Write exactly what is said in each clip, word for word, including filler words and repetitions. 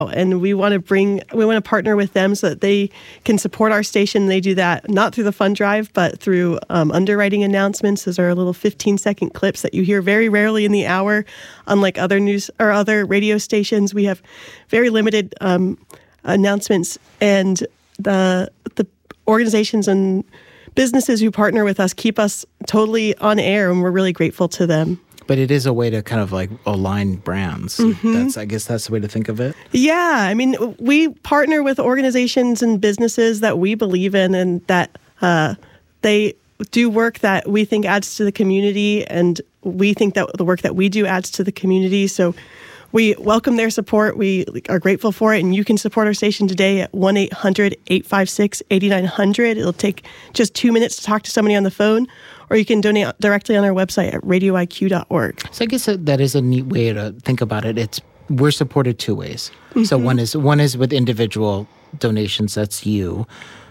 And we want to bring, we want to partner with them so that they can support our station. They do that not through the fund drive, but through um, underwriting announcements. Those are little fifteen-second clips that you hear very rarely in the hour. Unlike other news or other radio stations, we have very limited um, announcements. And the the organizations and businesses who partner with us keep us totally on air, and we're really grateful to them. But it is a way to kind of like align brands. Mm-hmm. That's, I guess that's the way to think of it. Yeah. I mean, we partner with organizations and businesses that we believe in and that uh, they do work that we think adds to the community, and we think that the work that we do adds to the community. So we welcome their support. We are grateful for it. And you can support our station today at one eight hundred eight five six eight nine zero zero. It'll take just two minutes to talk to somebody on the phone, or you can donate directly on our website at radio I Q dot org. So I guess that is a neat way to think about it. It's we're supported two ways. Mm-hmm. So one is one is with individual donations. That's you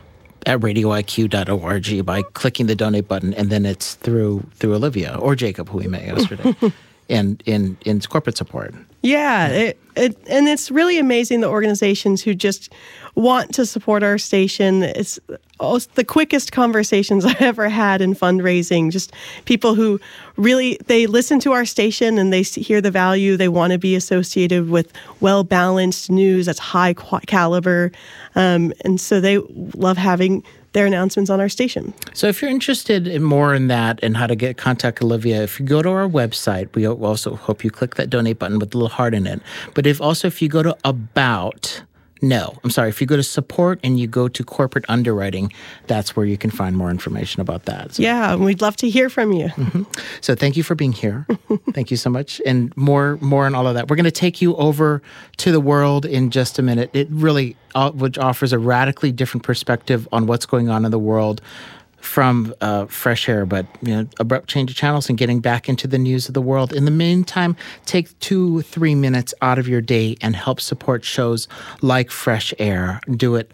at radio I Q dot org by clicking the donate button, and then it's through through Olivia or Jacob, who we met yesterday, and in in corporate support. Yeah, it, it, and it's really amazing the organizations who just want to support our station. It's the quickest conversations I've ever had in fundraising. Just people who really, they listen to our station and they hear the value. They want to be associated with well-balanced news that's high caliber. Um, and so they love having their announcements on our station. So if you're interested in more in that and how to get contact Olivia, if you go to our website, we also hope you click that donate button with the little heart in it. But if also if you go to about, no, I'm sorry, if you go to support and you go to corporate underwriting, that's where you can find more information about that. So, yeah, we'd love to hear from you. Mm-hmm. So thank you for being here. Thank you so much. And more more on all of that. We're going to take you over to the world in just a minute. It really uh, which offers a radically different perspective on what's going on in the world from uh, Fresh Air, but you know, abrupt change of channels and getting back into the news of the world. In the meantime, take two, three minutes out of your day and help support shows like Fresh Air. Do it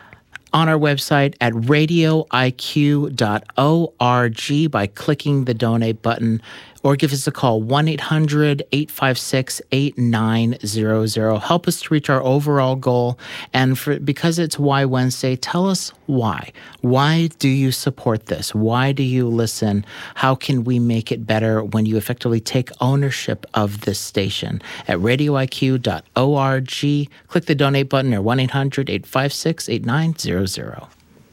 on our website at radio I Q dot org by clicking the donate button, or give us a call, one eight hundred eight five six eight nine zero zero. Help us to reach our overall goal. And for, because it's Why Wednesday, tell us why. Why do you support this? Why do you listen? How can we make it better when you effectively take ownership of this station? At radio I Q dot org, click the donate button or one eight hundred eight five six eight nine zero zero.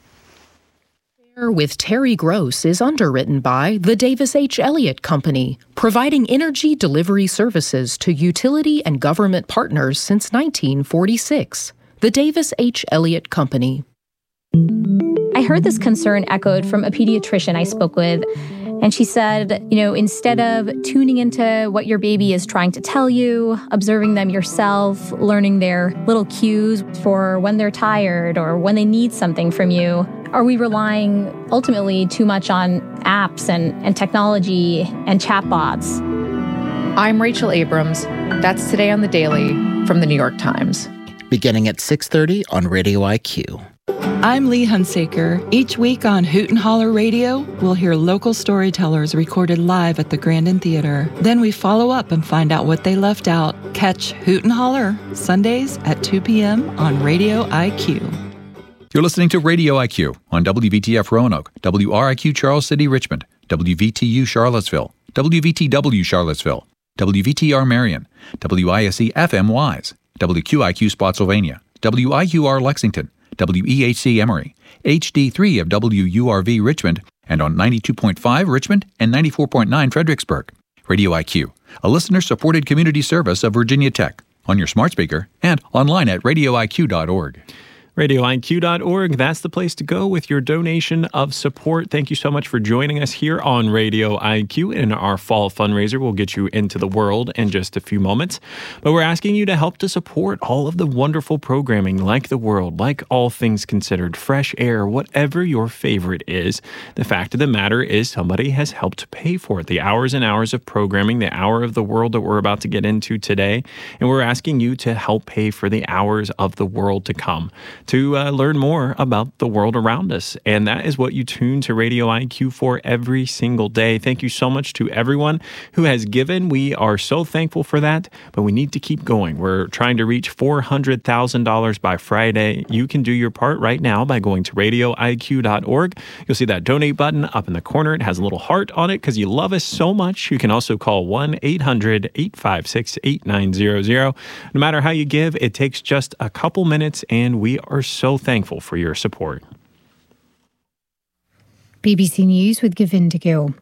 With Terry Gross is underwritten by the Davis H. Elliott Company, providing energy delivery services to utility and government partners since nineteen forty-six. The Davis H. Elliott Company. I heard this concern echoed from a pediatrician I spoke with, and she said, you know, instead of tuning into what your baby is trying to tell you, observing them yourself, learning their little cues for when they're tired or when they need something from you, are we relying ultimately too much on apps and, and technology and chatbots? I'm Rachel Abrams. That's Today on the Daily from the New York Times. Beginning at six thirty on Radio I Q. I'm Lee Hunsaker. Each week on Hoot and Holler Radio, we'll hear local storytellers recorded live at the Grandin Theater. Then we follow up and find out what they left out. Catch Hoot and Holler Sundays at two p.m. on Radio I Q. You're listening to Radio I Q on W V T F Roanoke, W R I Q Charles City Richmond, W V T U Charlottesville, W V T W Charlottesville, W V T R Marion, W I S E F M Wise, W Q I Q Spotsylvania, W I U R Lexington, W E H C Emory, H D three of W U R V Richmond, and on ninety-two point five Richmond and ninety-four point nine Fredericksburg. Radio I Q, a listener-supported community service of Virginia Tech, on your smart speaker and online at radio I Q dot org. radio I Q dot org, that's the place to go with your donation of support. Thank you so much for joining us here on Radio I Q in our fall fundraiser. We'll get you into the world in just a few moments. But we're asking you to help to support all of the wonderful programming like The World, like All Things Considered, Fresh Air, whatever your favorite is. The fact of the matter is somebody has helped pay for it. The hours and hours of programming, the hour of the world that we're about to get into today. And we're asking you to help pay for the hours of the world to come. to uh, learn more about the world around us. And that is what you tune to Radio I Q for every single day. Thank you so much to everyone who has given. We are so thankful for that, but we need to keep going. We're trying to reach four hundred thousand dollars by Friday. You can do your part right now by going to radio I Q dot org. You'll see that donate button up in the corner. It has a little heart on it because you love us so much. You can also call one eight hundred eight five six eight nine zero zero. No matter how you give, it takes just a couple minutes, and we are so thankful for your support. B B C News with Govinda Gill.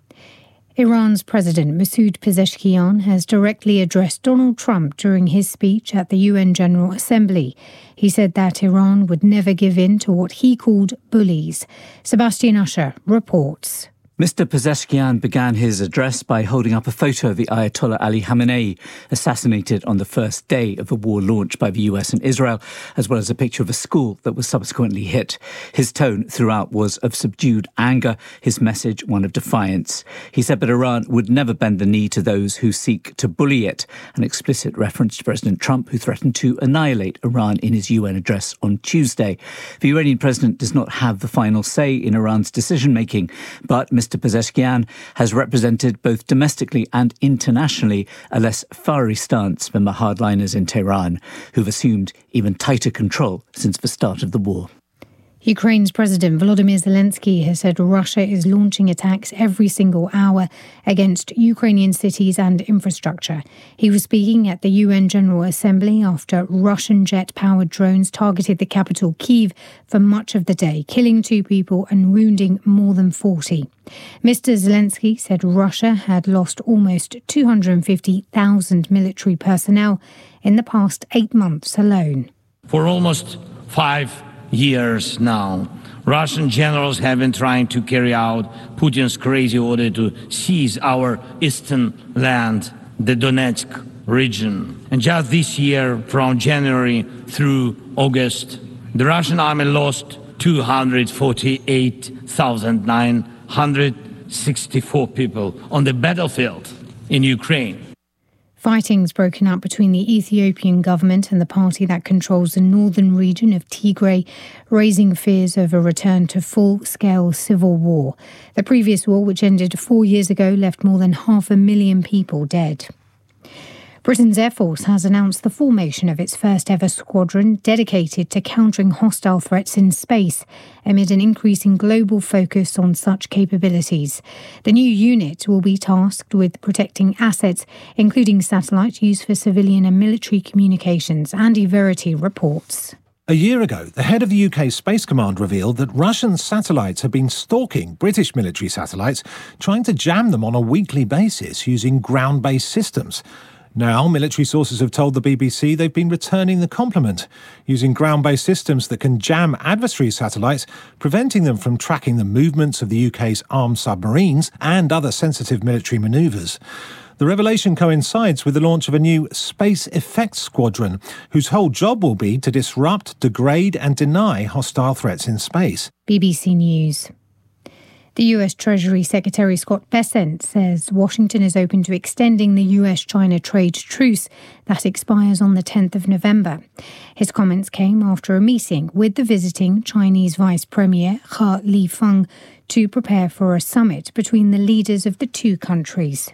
Iran's President Masoud Pezeshkian has directly addressed Donald Trump during his speech at the U N General Assembly. He said that Iran would never give in to what he called bullies. Sebastian Usher reports. Mister Pezeshkian began his address by holding up a photo of the Ayatollah Ali Khamenei, assassinated on the first day of the war launched by the U S and Israel, as well as a picture of a school that was subsequently hit. His tone throughout was of subdued anger, his message one of defiance. He said that Iran would never bend the knee to those who seek to bully it, an explicit reference to President Trump, who threatened to annihilate Iran in his U N address on Tuesday. The Iranian president does not have the final say in Iran's decision-making, but Mister Pezeshkian has represented both domestically and internationally a less fiery stance than the hardliners in Tehran, who've assumed even tighter control since the start of the war. Ukraine's President Volodymyr Zelensky has said Russia is launching attacks every single hour against Ukrainian cities and infrastructure. He was speaking at the U N General Assembly after Russian jet-powered drones targeted the capital Kyiv for much of the day, killing two people and wounding more than forty. Mister Zelensky said Russia had lost almost two hundred fifty thousand military personnel in the past eight months alone. For almost five years now, Russian generals have been trying to carry out Putin's crazy order to seize our eastern land, the Donetsk region. And just this year, from January through August, the Russian army lost two hundred forty-eight thousand nine hundred sixty-four people on the battlefield in Ukraine. Fighting's broken out between the Ethiopian government and the party that controls the northern region of Tigray, raising fears of a return to full-scale civil war. The previous war, which ended four years ago, left more than half a million people dead. Britain's Air Force has announced the formation of its first-ever squadron dedicated to countering hostile threats in space, amid an increasing global focus on such capabilities. The new unit will be tasked with protecting assets, including satellites used for civilian and military communications. Andy Verity reports. A year ago, the head of the U K Space Command revealed that Russian satellites have been stalking British military satellites, trying to jam them on a weekly basis using ground-based systems. Now, military sources have told the B B C they've been returning the compliment, using ground-based systems that can jam adversary satellites, preventing them from tracking the movements of the U K's armed submarines and other sensitive military manoeuvres. The revelation coincides with the launch of a new Space Effects Squadron, whose whole job will be to disrupt, degrade and deny hostile threats in space. B B C News. The U S Treasury Secretary Scott Bessent says Washington is open to extending the U S China trade truce that expires on the tenth of November. His comments came after a meeting with the visiting Chinese Vice Premier He Lifeng to prepare for a summit between the leaders of the two countries.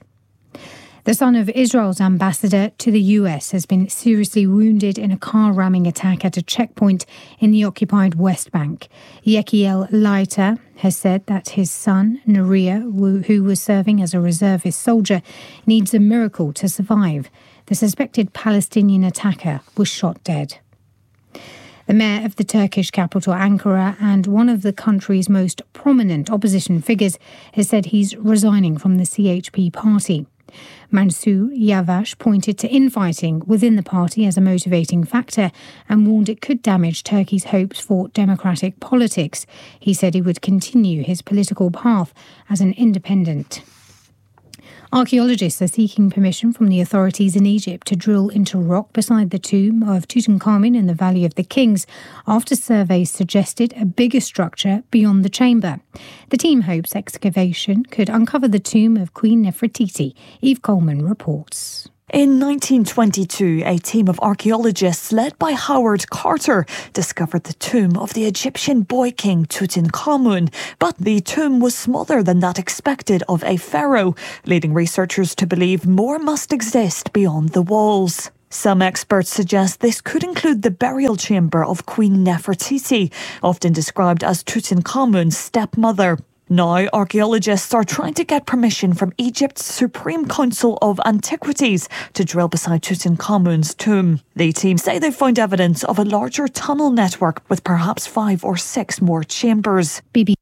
The son of Israel's ambassador to the U S has been seriously wounded in a car ramming attack at a checkpoint in the occupied West Bank. Yechiel Leiter has said that his son, Neriah, who was serving as a reservist soldier, needs a miracle to survive. The suspected Palestinian attacker was shot dead. The mayor of the Turkish capital, Ankara, and one of the country's most prominent opposition figures has said he's resigning from the C H P party. Mansur Yavaş pointed to infighting within the party as a motivating factor and warned it could damage Turkey's hopes for democratic politics. He said he would continue his political path as an independent. Archaeologists are seeking permission from the authorities in Egypt to drill into rock beside the tomb of Tutankhamun in the Valley of the Kings after surveys suggested a bigger structure beyond the chamber. The team hopes excavation could uncover the tomb of Queen Nefertiti. Eve Coleman reports. In nineteen twenty-two, a team of archaeologists led by Howard Carter discovered the tomb of the Egyptian boy king Tutankhamun, but the tomb was smaller than that expected of a pharaoh, leading researchers to believe more must exist beyond the walls. Some experts suggest this could include the burial chamber of Queen Nefertiti, often described as Tutankhamun's stepmother. Now, archaeologists are trying to get permission from Egypt's Supreme Council of Antiquities to drill beside Tutankhamun's tomb. The team say they found evidence of a larger tunnel network with perhaps five or six more chambers. B B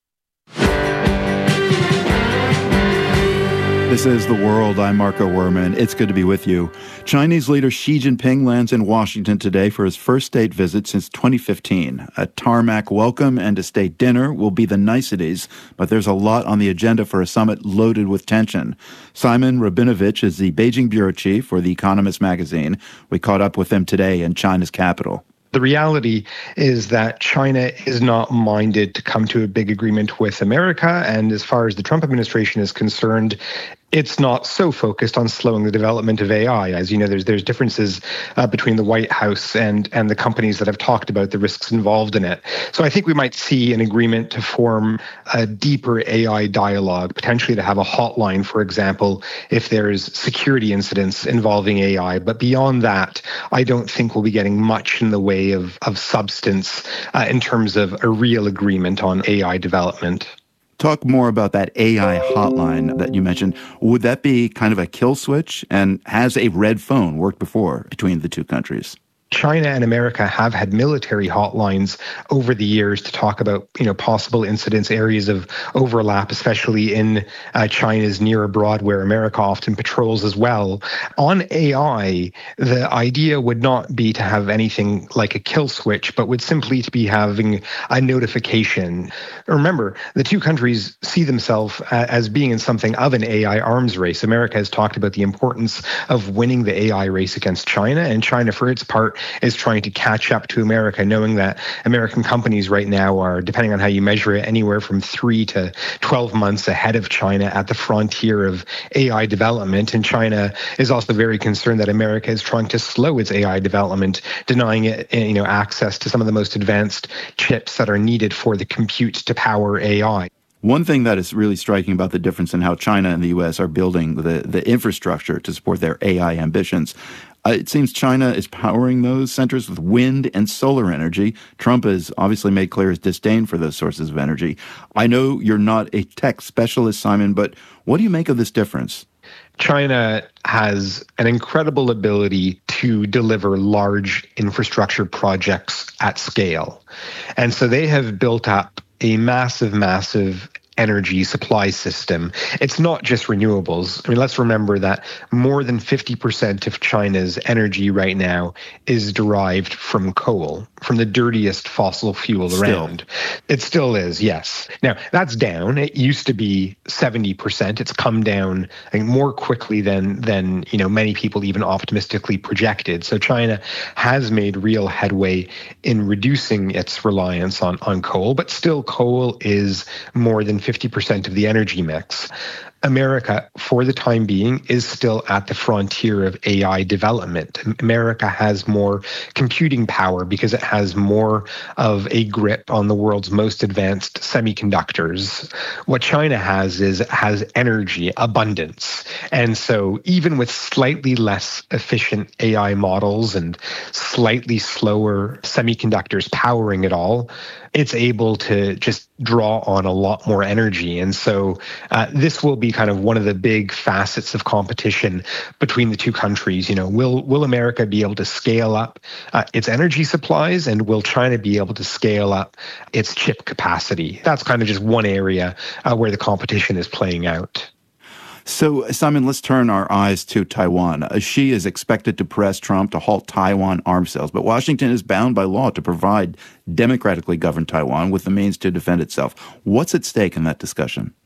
This is The World. I'm Marco Werman. It's good to be with you. Chinese leader Xi Jinping lands in Washington today for his first state visit since twenty fifteen. A tarmac welcome and a state dinner will be the niceties, but there's a lot on the agenda for a summit loaded with tension. Simon Rabinovich is the Beijing bureau chief for The Economist magazine. We caught up with him today in China's capital. The reality is that China is not minded to come to a big agreement with America. And as far as the Trump administration is concerned, it's not so focused on slowing the development of A I. As you know, there's there's differences uh, between the White House and, and the companies that have talked about the risks involved in it. So I think we might see an agreement to form a deeper A I dialogue, potentially to have a hotline, for example, if there's security incidents involving A I. But beyond that, I don't think we'll be getting much in the way of, of substance uh, in terms of a real agreement on A I development. Talk more about that A I hotline that you mentioned. Would that be kind of a kill switch? And has a red phone worked before between the two countries? China and America have had military hotlines over the years to talk about, you know, possible incidents, areas of overlap, especially in uh, China's near abroad, where America often patrols as well. On A I, the idea would not be to have anything like a kill switch, but would simply to be having a notification. Remember, the two countries see themselves as being in something of an A I arms race. America has talked about the importance of winning the A I race against China, and China, for its part, is trying to catch up to America, knowing that American companies right now are, depending on how you measure it, anywhere from three to twelve months ahead of China at the frontier of A I development. And China is also very concerned that America is trying to slow its A I development, denying it, you know, access to some of the most advanced chips that are needed for the compute to power A I. One thing that is really striking about the difference in how China and the U S are building the, the infrastructure to support their A I ambitions, Uh, it seems China is powering those centers with wind and solar energy. Trump has obviously made clear his disdain for those sources of energy. I know you're not a tech specialist, Simon, but what do you make of this difference? China has an incredible ability to deliver large infrastructure projects at scale. And so they have built up a massive, massive energy supply system. It's not just renewables. I mean, let's remember that more than fifty percent of China's energy right now is derived from coal, from the dirtiest fossil fuel Still. around. It still is, yes. Now, that's down. It used to be seventy percent. It's come down, I think, more quickly than, than you know, many people even optimistically projected. So China has made real headway in reducing its reliance on, on coal, but still coal is more than fifty percent of the energy mix. America, for the time being, is still at the frontier of A I development. America has more computing power because it has more of a grip on the world's most advanced semiconductors. What China has is it has energy abundance. And so even with slightly less efficient A I models and slightly slower semiconductors powering it all, it's able to just draw on a lot more energy. And so uh, this will be kind of one of the big facets of competition between the two countries. You know, will will America be able to scale up uh, its energy supplies, and will China be able to scale up its chip capacity? That's kind of just one area uh, where the competition is playing out. So, Simon, let's turn our eyes to Taiwan. Xi is expected to press Trump to halt Taiwan arms sales, but Washington is bound by law to provide democratically governed Taiwan with the means to defend itself. What's at stake in that discussion?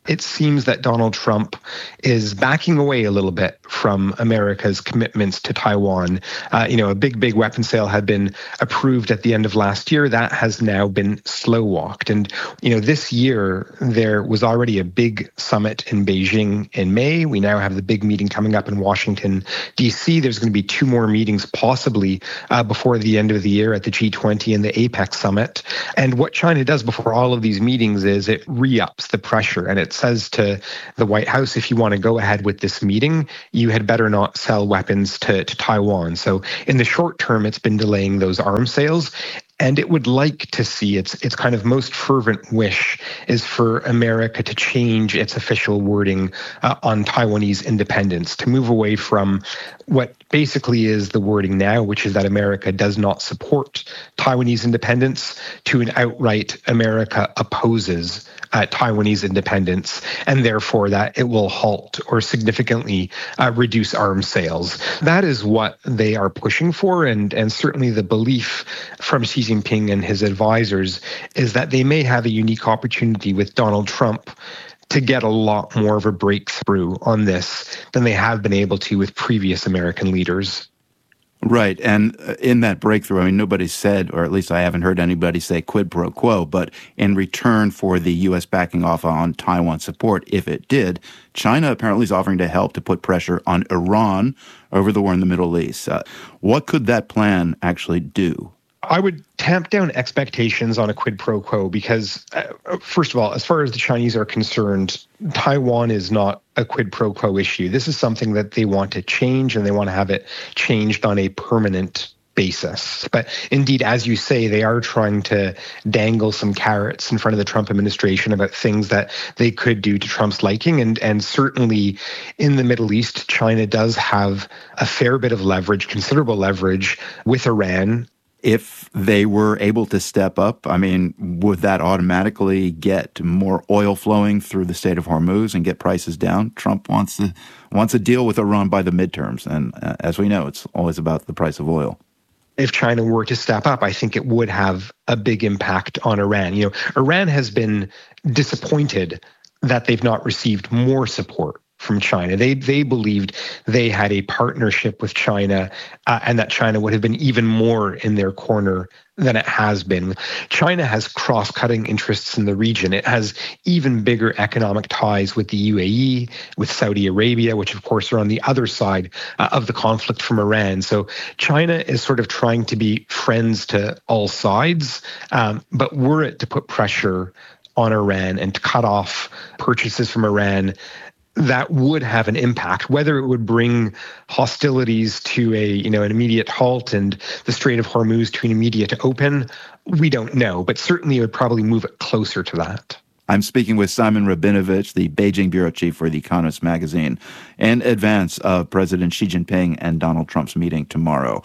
it seems that Donald Trump is backing away a little bit from America's commitments to Taiwan. Uh, you know, a big, big weapons sale had been approved at the end of last year. That has now been slow walked. And, you know, this year there was already a big summit in Beijing in May. We now have the big meeting coming up in Washington, D C. There's going to be two more meetings possibly uh, before the end of the year at the G twenty and the APEC summit. And what China does before all of these meetings is it re-ups the pressure, and it says to the White House, if you want to go ahead with this meeting, you had better not sell weapons to, to Taiwan. So in the short term, it's been delaying those arms sales. And it would like to see its its kind of most fervent wish is for America to change its official wording uh, on Taiwanese independence, to move away from what basically is the wording now, which is that America does not support Taiwanese independence, to an outright America opposes uh, Taiwanese independence, and therefore that it will halt or significantly uh, reduce arms sales. That is what they are pushing for, and, and certainly the belief from Xi Jinping and his advisors is that they may have a unique opportunity with Donald Trump to get a lot more of a breakthrough on this than they have been able to with previous American leaders. Right. And in that breakthrough, I mean, nobody said, or at least I haven't heard anybody say quid pro quo, but in return for the U S backing off on Taiwan support, if it did, China apparently is offering to help to put pressure on Iran over the war in the Middle East. Uh, what could that plan actually do? I would tamp down expectations on a quid pro quo because, uh, first of all, as far as the Chinese are concerned, Taiwan is not a quid pro quo issue. This is something that they want to change, and they want to have it changed on a permanent basis. But indeed, as you say, they are trying to dangle some carrots in front of the Trump administration about things that they could do to Trump's liking. And, and certainly in the Middle East, China does have a fair bit of leverage, considerable leverage with Iran. If they were able to step up, I mean, would that automatically get more oil flowing through the Strait of Hormuz and get prices down? Trump wants to wants a deal with Iran by the midterms. And uh, as we know, it's always about the price of oil. If China were to step up, I think it would have a big impact on Iran. You know, Iran has been disappointed that they've not received more support from China. They they believed they had a partnership with China uh, and that China would have been even more in their corner than it has been. China has cross-cutting interests in the region. It has even bigger economic ties with the U A E, with Saudi Arabia, which of course are on the other side uh, of the conflict from Iran. So China is sort of trying to be friends to all sides, um, but were it to put pressure on Iran and to cut off purchases from Iran, that would have an impact. Whether it would bring hostilities to a, you know, an immediate halt and the Strait of Hormuz to an immediate open, we don't know. But certainly it would probably move it closer to that. I'm speaking with Simon Rabinovich, the Beijing bureau chief for The Economist magazine, in advance of President Xi Jinping and Donald Trump's meeting tomorrow.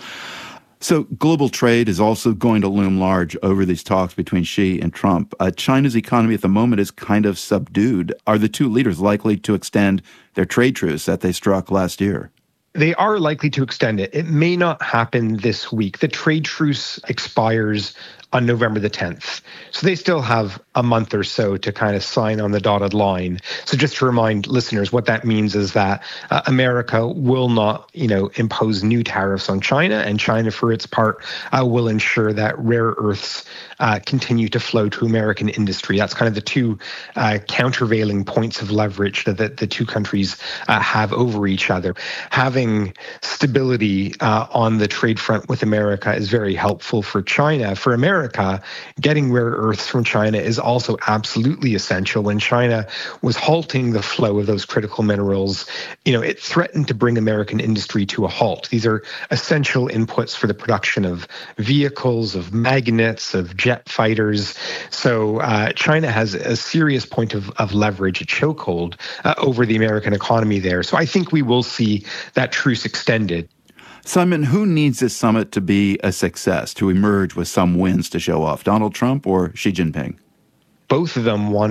So global trade is also going to loom large over these talks between Xi and Trump. Uh, China's economy at the moment is kind of subdued. Are the two leaders likely to extend their trade truce that they struck last year? They are likely to extend it. It may not happen this week. The trade truce expires on November the tenth. So they still have a month or so to kind of sign on the dotted line. So just to remind listeners, what that means is that uh, America will not, you know, impose new tariffs on China, and China, for its part, uh, will ensure that rare earths uh, continue to flow to American industry. That's kind of the two uh, countervailing points of leverage that the, the two countries uh, have over each other. Having stability uh, on the trade front with America is very helpful for China. For America, getting rare earths from China is also absolutely essential. When China was halting the flow of those critical minerals, you know, it threatened to bring American industry to a halt. These are essential inputs for the production of vehicles, of magnets, of jet fighters. So uh, China has a serious point of, of leverage, a chokehold uh, over the American economy there. So I think we will see that truce extended. Simon, who needs this summit to be a success, to emerge with some wins to show off, Donald Trump or Xi Jinping? Both of them want it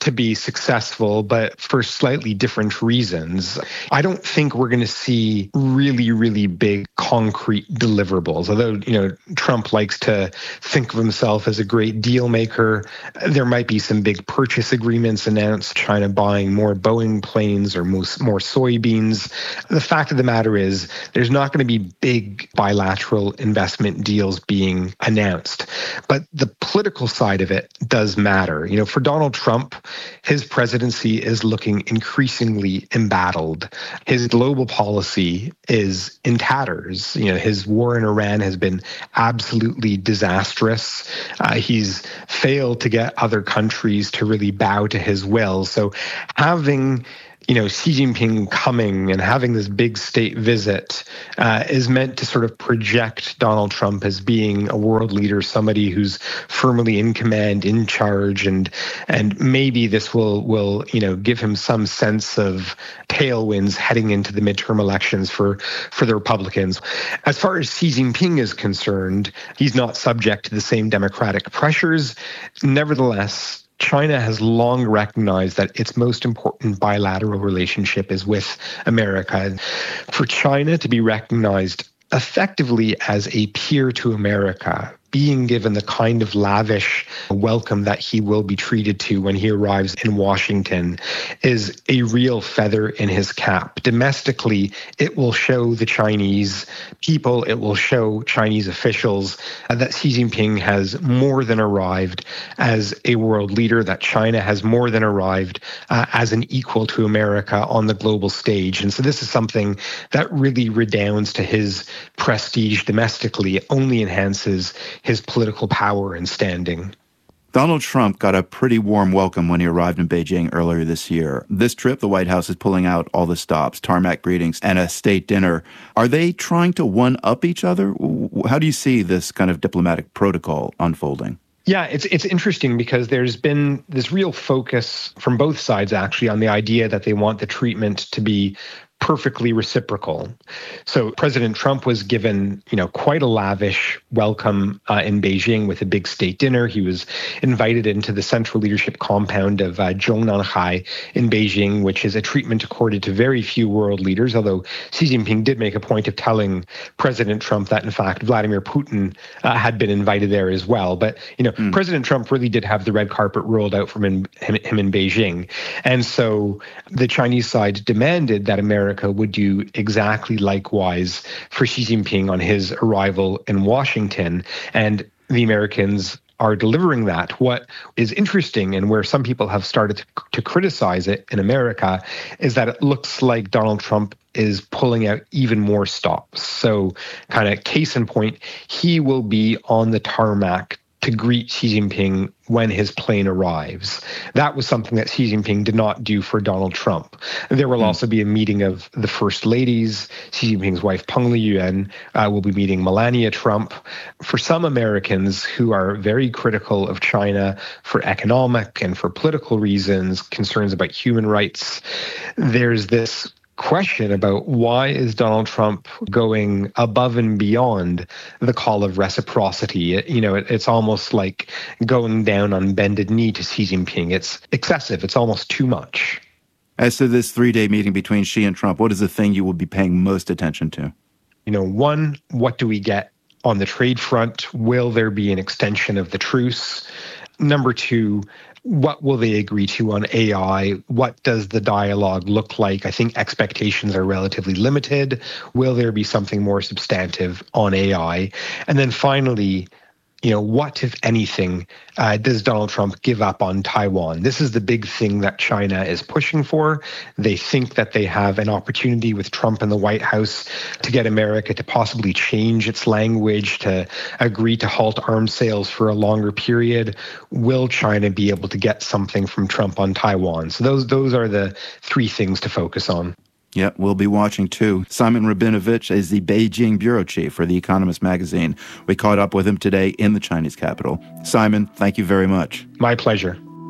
to be successful, but for slightly different reasons. I don't think we're going to see really, really big concrete deliverables. Although, you know, Trump likes to think of himself as a great deal maker, there might be some big purchase agreements announced, China buying more Boeing planes or more, more soybeans. The fact of the matter is there's not going to be big bilateral investment deals being announced. But the political side of it does matter. You know, for Donald Trump, his presidency is looking increasingly embattled. His global policy is in tatters. You know, his war in Iran has been absolutely disastrous. Uh, he's failed to get other countries to really bow to his will. So having you know, Xi Jinping coming and having this big state visit uh, is meant to sort of project Donald Trump as being a world leader, somebody who's firmly in command, in charge, and and maybe this will will you know give him some sense of tailwinds heading into the midterm elections for for the Republicans. As far as Xi Jinping is concerned, he's not subject to the same democratic pressures. Nevertheless, China has long recognized that its most important bilateral relationship is with America. For China to be recognized effectively as a peer to America, being given the kind of lavish welcome that he will be treated to when he arrives in Washington is a real feather in his cap. Domestically, it will show the Chinese people, it will show Chinese officials uh, that Xi Jinping has more than arrived as a world leader, that China has more than arrived uh, as an equal to America on the global stage. And so this is something that really redounds to his prestige domestically. It only enhances his political power and standing. Donald Trump got a pretty warm welcome when he arrived in Beijing earlier this year. This trip, the White House is pulling out all the stops, tarmac greetings, and a state dinner. Are they trying to one-up each other? How do you see this kind of diplomatic protocol unfolding? Yeah, it's it's interesting because there's been this real focus from both sides, actually, on the idea that they want the treatment to be perfectly reciprocal. So President Trump was given, you know, quite a lavish welcome uh, in Beijing with a big state dinner. He was invited into the central leadership compound of uh, Zhongnanhai in Beijing, which is a treatment accorded to very few world leaders, although Xi Jinping did make a point of telling President Trump that, in fact, Vladimir Putin uh, had been invited there as well. But, you know, mm. President Trump really did have the red carpet rolled out from him, him, him in Beijing. And so the Chinese side demanded that America would do exactly likewise for Xi Jinping on his arrival in Washington. And the Americans are delivering that. What is interesting, and where some people have started to, to criticize it in America, is that it looks like Donald Trump is pulling out even more stops. So kind of case in point, he will be on the tarmac to greet Xi Jinping when his plane arrives. That was something that Xi Jinping did not do for Donald Trump. There will mm. also be a meeting of the first ladies. Xi Jinping's wife, Peng Liyuan, uh, will be meeting Melania Trump. For some Americans who are very critical of China for economic and for political reasons, concerns about human rights, there's this question about why is Donald Trump going above and beyond the call of reciprocity. It, you know, it, it's almost like going down on bended knee to Xi Jinping. It's excessive. It's almost too much. As to this three-day meeting between Xi and Trump, what is the thing you will be paying most attention to? You know, one, what do we get on the trade front? Will there be an extension of the truce? Number two, what will they agree to on A I? What does the dialogue look like? I think expectations are relatively limited. Will there be something more substantive on A I? And then finally, you know, what, if anything, uh, does Donald Trump give up on Taiwan? This is the big thing that China is pushing for. They think that they have an opportunity with Trump in the White House to get America to possibly change its language, to agree to halt arms sales for a longer period. Will China be able to get something from Trump on Taiwan? So those those are the three things to focus on. Yeah, we'll be watching too. Simon Rabinovich is the Beijing bureau chief for The Economist magazine. We caught up with him today in the Chinese capital. Simon, thank you very much. My pleasure.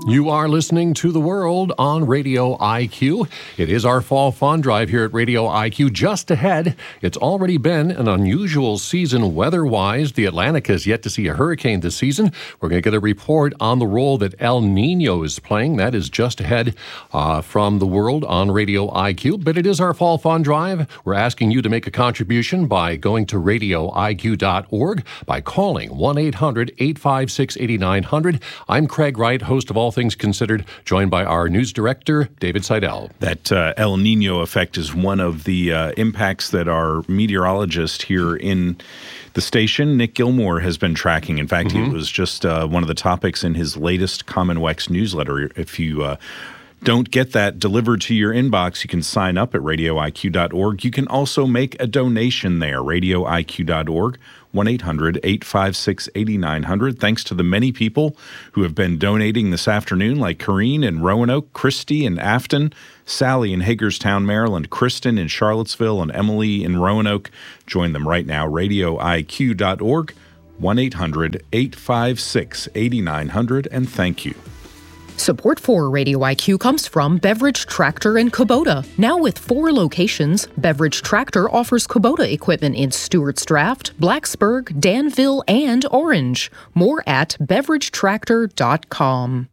You are listening to The World on Radio I Q. It is our fall fun drive here at Radio I Q. Just ahead, it's already been an unusual season weather-wise. The Atlantic has yet to see a hurricane this season. We're going to get a report on the role that El Nino is playing. That is just ahead uh, from The World on Radio I Q. But it is our fall fun drive. We're asking you to make a contribution by going to radio I Q dot org, by calling one eight hundred eight five six eight nine zero zero. I'm Craig Wright, host of All Things Considered, joined by our news director, David Seidel. That uh, El Nino effect is one of the uh, impacts that our meteorologist here in the station, Nick Gilmore, has been tracking. In fact, mm-hmm. it was just uh, one of the topics in his latest Commonwex newsletter. If you uh, don't get that delivered to your inbox, you can sign up at radio I Q dot org. You can also make a donation there, radio I Q dot org. one eight hundred eight five six eight nine zero zero. Thanks to the many people who have been donating this afternoon, like Corrine in Roanoke, Christy in Afton, Sally in Hagerstown, Maryland, Kristen in Charlottesville, and Emily in Roanoke. Join them right now, radio I Q dot org, one eight hundred eight five six eight nine zero zero, and thank you. Support for Radio I Q comes from Beverage Tractor and Kubota. Now with four locations, Beverage Tractor offers Kubota equipment in Stewart's Draft, Blacksburg, Danville, and Orange. More at beverage tractor dot com.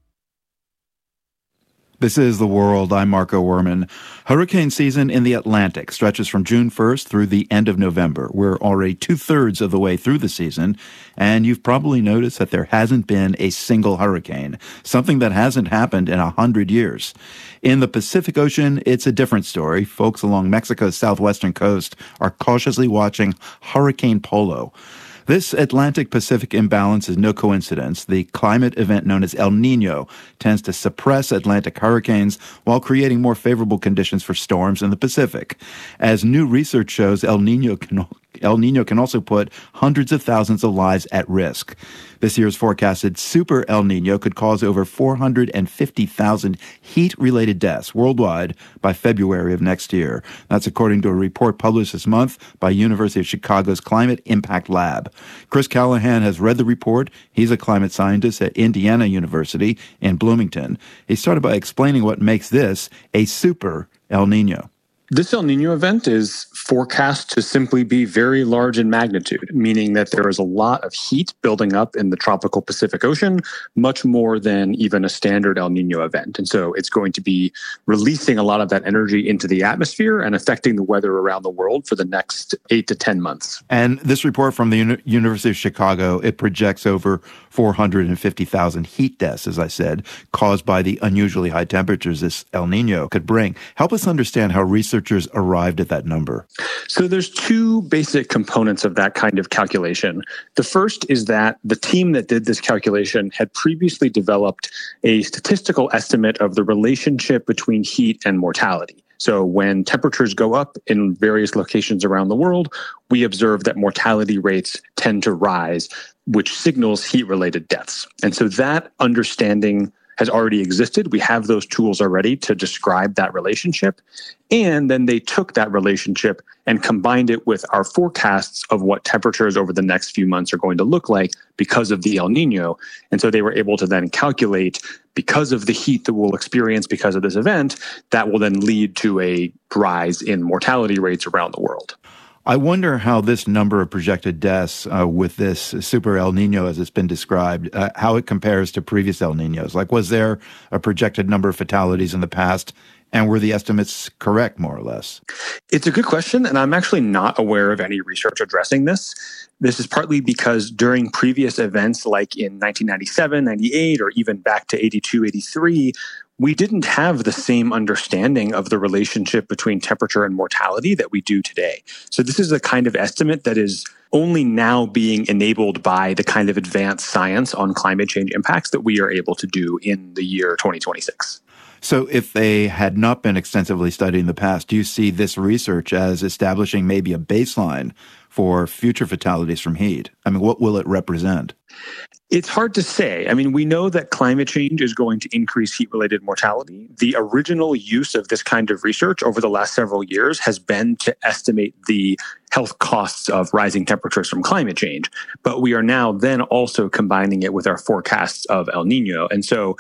This is The World. I'm Marco Werman. Hurricane season in the Atlantic stretches from June first through the end of November. We're already two-thirds of the way through the season, and you've probably noticed that there hasn't been a single hurricane, something that hasn't happened in a hundred years. In the Pacific Ocean, it's a different story. Folks along Mexico's southwestern coast are cautiously watching Hurricane Polo. This Atlantic-Pacific imbalance is no coincidence. The climate event known as El Nino tends to suppress Atlantic hurricanes while creating more favorable conditions for storms in the Pacific. As new research shows, El Nino can El Nino can also put hundreds of thousands of lives at risk. This year's forecasted super El Nino could cause over four hundred fifty thousand heat-related deaths worldwide by February of next year. That's according to a report published this month by University of Chicago's Climate Impact Lab. Chris Callahan has read the report. He's a climate scientist at Indiana University in Bloomington. He started by explaining what makes this a super El Nino. This El Nino event is forecast to simply be very large in magnitude, meaning that there is a lot of heat building up in the tropical Pacific Ocean, much more than even a standard El Nino event. And so it's going to be releasing a lot of that energy into the atmosphere and affecting the weather around the world for the next eight to ten months. And this report from the Uni- University of Chicago, it projects over four hundred fifty thousand heat deaths, as I said, caused by the unusually high temperatures this El Nino could bring. Help us understand how researchers arrived at that number. So there's two basic components of that kind of calculation. The first is that the team that did this calculation had previously developed a statistical estimate of the relationship between heat and mortality. So when temperatures go up in various locations around the world, we observe that mortality rates tend to rise, which signals heat-related deaths. And so that understanding has already existed. We have those tools already to describe that relationship. And then they took that relationship and combined it with our forecasts of what temperatures over the next few months are going to look like because of the El Nino. And so they were able to then calculate, because of the heat that we'll experience because of this event, that will then lead to a rise in mortality rates around the world. I wonder how this number of projected deaths uh, with this super El Nino, as it's been described, uh, how it compares to previous El Ninos. Like, was there a projected number of fatalities in the past, and were the estimates correct, more or less? It's a good question, and I'm actually not aware of any research addressing this. This is partly because during previous events, like in nineteen ninety-seven, ninety-eight, or even back to eighty-two, eighty-three, we didn't have the same understanding of the relationship between temperature and mortality that we do today. So this is a kind of estimate that is only now being enabled by the kind of advanced science on climate change impacts that we are able to do in the year twenty twenty-six. So if they had not been extensively studied in the past, do you see this research as establishing maybe a baseline for future fatalities from heat? I mean, what will it represent? It's hard to say. I mean, we know that climate change is going to increase heat-related mortality. The original use of this kind of research over the last several years has been to estimate the health costs of rising temperatures from climate change. But we are now then also combining it with our forecasts of El Nino. And so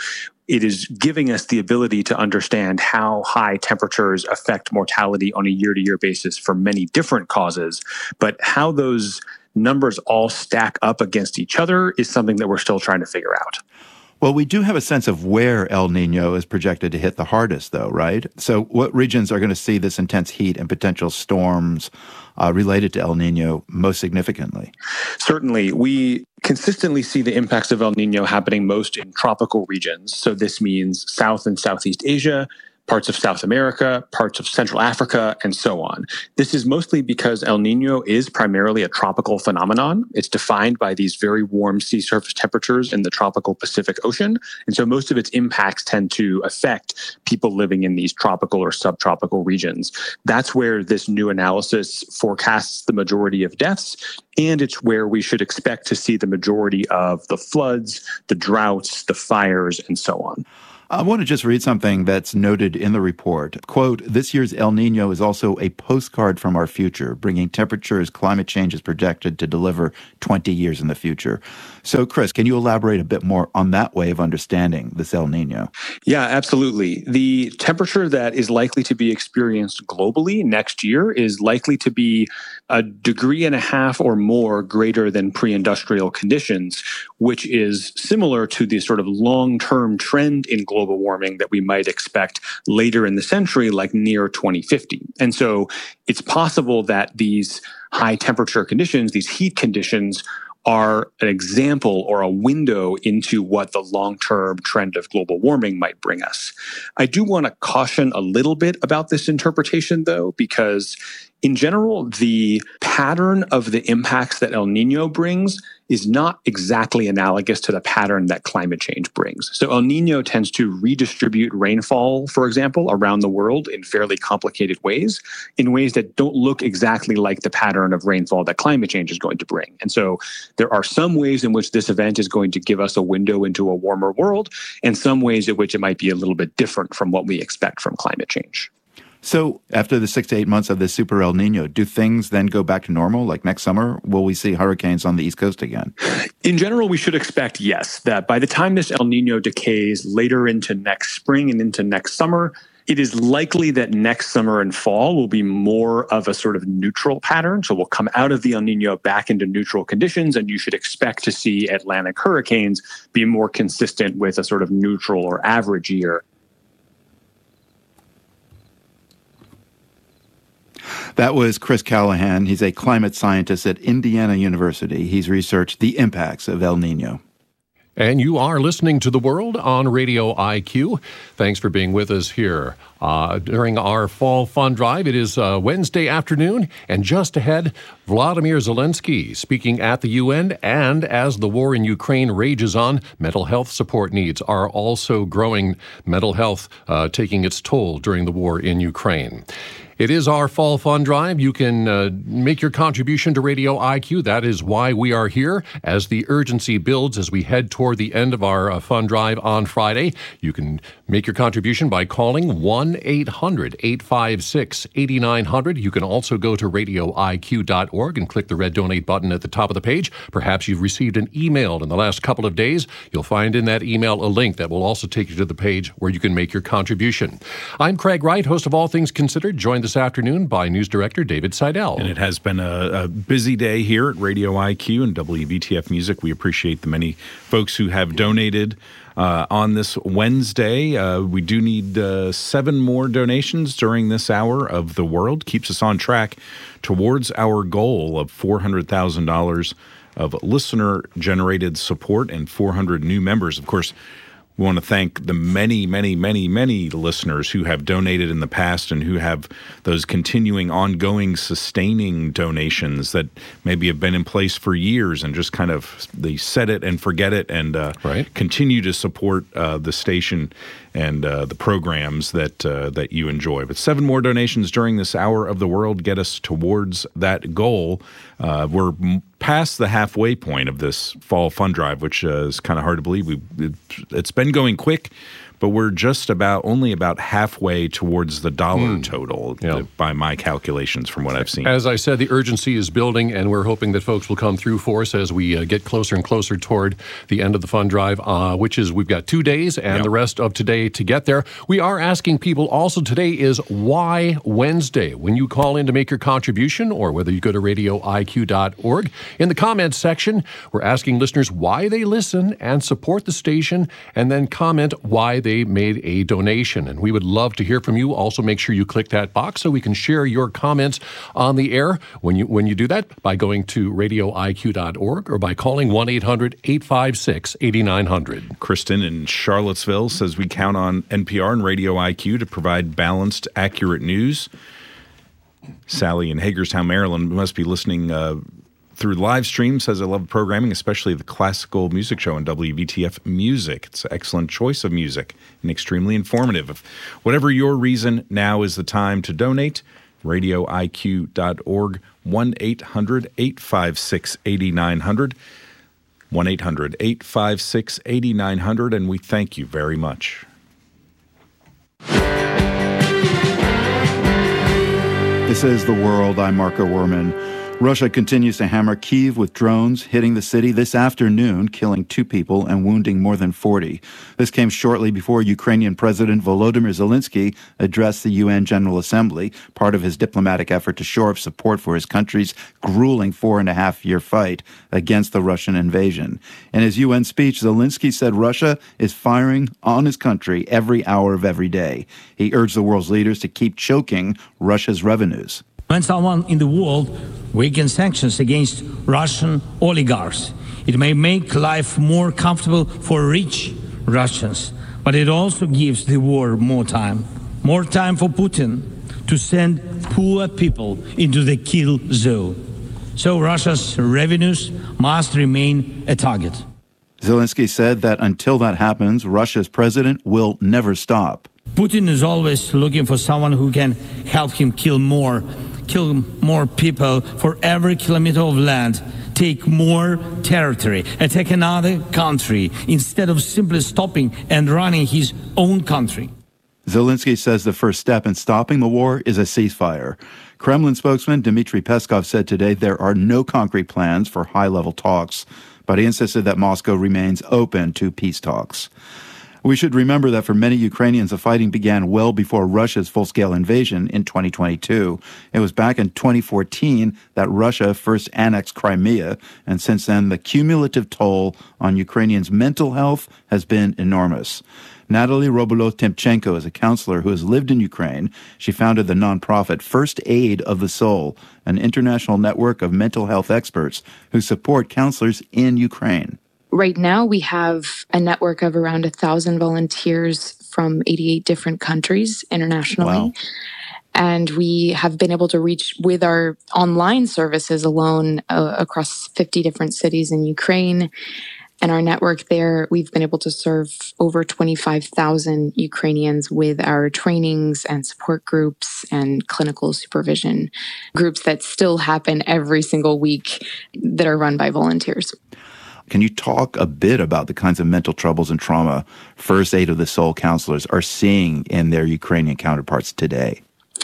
it is giving us the ability to understand how high temperatures affect mortality on a year-to-year basis for many different causes. But how those numbers all stack up against each other is something that we're still trying to figure out. Well, we do have a sense of where El Nino is projected to hit the hardest, though, right? So what regions are going to see this intense heat and potential storms uh, related to El Nino most significantly? Certainly. We consistently see the impacts of El Nino happening most in tropical regions. So this means South and Southeast Asia, parts of South America, parts of Central Africa, and so on. This is mostly because El Nino is primarily a tropical phenomenon. It's defined by these very warm sea surface temperatures in the tropical Pacific Ocean. And so most of its impacts tend to affect people living in these tropical or subtropical regions. That's where this new analysis forecasts the majority of deaths. And it's where we should expect to see the majority of the floods, the droughts, the fires, and so on. I want to just read something that's noted in the report. Quote, this year's El Nino is also a postcard from our future, bringing temperatures climate change is projected to deliver twenty years in the future. So, Chris, can you elaborate a bit more on that way of understanding this El Nino? Yeah, absolutely. The temperature that is likely to be experienced globally next year is likely to be a degree and a half or more greater than pre-industrial conditions, which is similar to the sort of long-term trend in global warming that we might expect later in the century, like near twenty fifty. And so it's possible that these high temperature conditions, these heat conditions, are an example or a window into what the long-term trend of global warming might bring us. I do want to caution a little bit about this interpretation, though, because in general, the pattern of the impacts that El Nino brings is not exactly analogous to the pattern that climate change brings. So El Nino tends to redistribute rainfall, for example, around the world in fairly complicated ways, in ways that don't look exactly like the pattern of rainfall that climate change is going to bring. And so there are some ways in which this event is going to give us a window into a warmer world, and some ways in which it might be a little bit different from what we expect from climate change. So after the six to eight months of this super El Nino, do things then go back to normal? Like next summer, will we see hurricanes on the East Coast again? In general, we should expect, yes, that by the time this El Nino decays later into next spring and into next summer, it is likely that next summer and fall will be more of a sort of neutral pattern. So we'll come out of the El Nino back into neutral conditions, and you should expect to see Atlantic hurricanes be more consistent with a sort of neutral or average year. That was Chris Callahan. He's a climate scientist at Indiana University. He's researched the impacts of El Nino. And you are listening to The World on Radio I Q. Thanks for being with us here uh, during our Fall Fun Drive. It is uh, Wednesday afternoon, and just ahead, Vladimir Zelensky speaking at the U N. And as the war in Ukraine rages on, mental health support needs are also growing. Mental health uh, taking its toll during the war in Ukraine. It is our Fall Fun Drive. You can uh, make your contribution to Radio I Q. That is why we are here. As the urgency builds, as we head toward the end of our uh, Fun Drive on Friday, you can make your contribution by calling one eight hundred eight five six eight nine zero zero. You can also go to radio I Q dot org and click the red donate button at the top of the page. Perhaps you've received an email in the last couple of days. You'll find in that email a link that will also take you to the page where you can make your contribution. I'm Craig Wright, host of All Things Considered, joined this afternoon by news director David Seidel. And it has been a, a busy day here at Radio I Q and W V T F Music. We appreciate the many folks who have donated uh, on this Wednesday. Uh, we do need uh, seven more donations during this hour of The World. Keeps us on track towards our goal of four hundred thousand dollars of listener-generated support and four hundred new members. Of course, we want to thank the many, many, many, many listeners who have donated in the past and who have those continuing, ongoing, sustaining donations that maybe have been in place for years and just kind of they set it and forget it and uh, right. continue to support uh, the station and uh, the programs that uh, that you enjoy. But seven more donations during this hour of The World get us towards that goal. Uh, we're past the halfway point of this Fall Fun Drive, which uh, is kind of hard to believe. We it, it's been going quick, but we're just about only about halfway towards the dollar Mm. total Yeah. by my calculations from what I've seen. As I said, the urgency is building, and we're hoping that folks will come through for us as we uh, get closer and closer toward the end of the fund drive, uh, which is we've got two days and Yep. the rest of today to get there. We are asking people also today is Why Wednesday? When you call in to make your contribution, or whether you go to radio I Q dot org, in the comments section, we're asking listeners why they listen and support the station, and then comment why they made a donation. And we would love to hear from you. Also, make sure you click that box so we can share your comments on the air. When you when you do that, by going to radio I Q dot org or by calling one eight hundred eight five six eight nine zero zero. Kristen in Charlottesville says we count on N P R and Radio I Q to provide balanced, accurate news. Sally in Hagerstown, Maryland must be listening uh, through the live stream, says I love programming, especially the classical music show on W V T F Music. It's an excellent choice of music and extremely informative. If whatever your reason, now is the time to donate. radio I Q dot org, one eight hundred eight five six eight nine zero zero, one eight hundred eight five six eight nine zero zero, and we thank you very much. This is The World. I'm Marco Werman. Russia continues to hammer Kyiv with drones, hitting the city this afternoon, killing two people and wounding more than forty. This came shortly before Ukrainian President Volodymyr Zelensky addressed the U N General Assembly, part of his diplomatic effort to shore up support for his country's grueling four-and-a-half-year fight against the Russian invasion. In his U N speech, Zelensky said Russia is firing on his country every hour of every day. He urged the world's leaders to keep choking Russia's revenues. When someone in the world weakens sanctions against Russian oligarchs, it may make life more comfortable for rich Russians, but it also gives the war more time. More time for Putin to send poor people into the kill zone. So Russia's revenues must remain a target. Zelensky said that until that happens, Russia's president will never stop. Putin is always looking for someone who can help him kill more, kill more people for every kilometer of land, take more territory, attack another country, instead of simply stopping and running his own country. Zelensky says the first step in stopping the war is a ceasefire. Kremlin spokesman Dmitry Peskov said today there are no concrete plans for high-level talks, but he insisted that Moscow remains open to peace talks. We should remember that for many Ukrainians, the fighting began well before Russia's full-scale invasion in twenty twenty-two. It was back in twenty fourteen that Russia first annexed Crimea, and since then, the cumulative toll on Ukrainians' mental health has been enormous. Natalie Robulo-Timchenko is a counselor who has lived in Ukraine. She founded the nonprofit First Aid of the Soul, an international network of mental health experts who support counselors in Ukraine. Right now, we have a network of around one thousand volunteers from eighty-eight different countries internationally. Wow. And we have been able to reach, with our online services alone, uh, across fifty different cities in Ukraine. And our network there, we've been able to serve over twenty-five thousand Ukrainians with our trainings and support groups and clinical supervision groups that still happen every single week that are run by volunteers. Can you talk a bit about the kinds of mental troubles and trauma First Aid of the Soul counselors are seeing in their Ukrainian counterparts today?